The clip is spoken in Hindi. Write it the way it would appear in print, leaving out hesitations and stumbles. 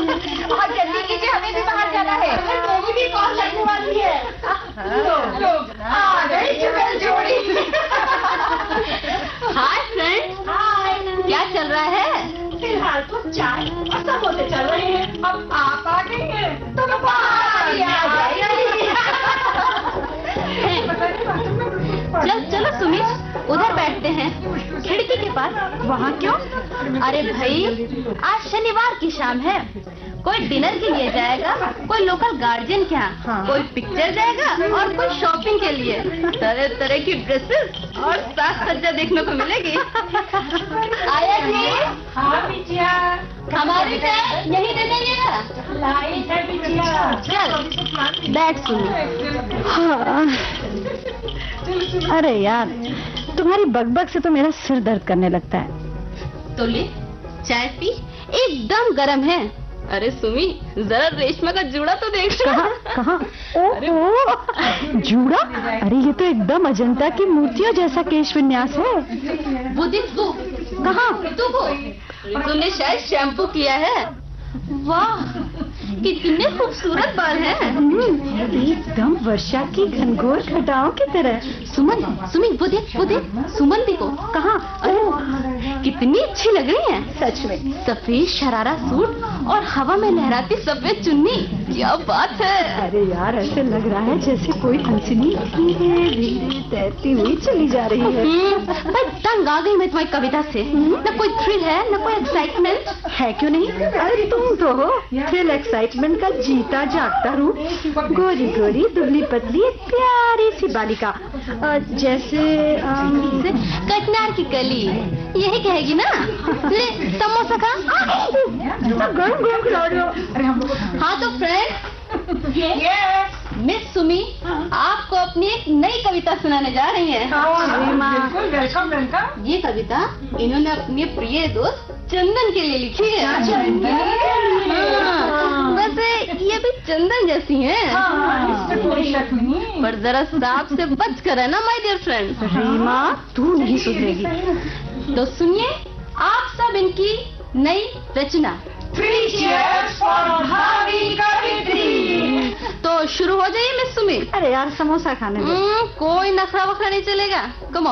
बहुत जल्दी कीजिए, हमें भी बाहर जाना है। मेरी भी कॉल लगने वाली है। लोग आ गई जुगल जोड़ी। हाय फ्रेंड, हाय, क्या चल रहा है? फिलहाल तो चाय और समोसे चल रहे हैं। अब आप आ गई हैं तो मैं बाहर आ जाएगी। चलो सुमित, उधर बैठते हैं, खिड़की के पास। वहाँ क्यों? अरे भाई, आज शनिवार की शाम है। कोई डिनर के लिए जाएगा, कोई लोकल गार्जियन के यहाँ, हाँ। कोई पिक्चर जाएगा और कोई शॉपिंग के लिए। तरह तरह की ड्रेसेस और साज सज्जा देखने को मिलेगी। आया जी? हाँ बिटिया, हमारी चाय यही दे देंगे। लाई है बिटिया। चल बैठ सुनी। हाँ। अरे यार, तुम्हारी बकबक से तो मेरा सिर दर्द करने लगता है। तो ले, चाय पी, एकदम गरम है। अरे सुमी, जरा रेशमा का जूड़ा तो देख। कहाँ? ओह, जूड़ा? अरे ये तो एकदम अजंता की मूर्तियों जैसा केश विन्यास है। वो देख तू। कहाँ? तू को तुमने शायद शैम्पू किया है। वाह, कितने खूबसूरत बाल हैं। एकदम वर्षा की घनघोर घटाओं की तरह। सुमन, वो देख, सुमन देखो। कहाँ? अरे कितनी अच्छी लग रही है सच में। सफेद शरारा सूट और हवा में लहराती सफेद चुन्नी, क्या बात है। अरे यार, ऐसे लग रहा है जैसे कोई हंसनी धीरे धीरे तैरती हुई चली जा रही है। मैं तंग आ गई मैं तुम्हारी कविता से। न कोई थ्रिल है, न कोई एक्साइटमेंट है। क्यों नहीं? अरे तुम तो हो थ्रिल एक्साइटमेंट का जीता जागता रूप। गोरी गोरी दुबली पतली एक प्यारी सी बालिका, जैसे कटनार की कली, यही कहेगी ना। ले समोसा खा। गरम गरम खिला रहे हो। हाँ तो फ्रेंड, मिस सुमी आपको अपनी एक नई कविता सुनाने जा रही है। ये कविता इन्होंने अपने प्रिय दोस्त चंदन के लिए लिखी है। वैसे ये भी चंदन जैसी है, पर जरा सांप से बच कर है ना माय डियर फ्रेंड। रीमा, तू नहीं सुधरेगी। तो सुनिए आप सब इनकी नई रचना। तो शुरू हो जाइए मिस सुमी। अरे यार, समोसा खाने दो। कोई नखरा वखरा नहीं चलेगा। कम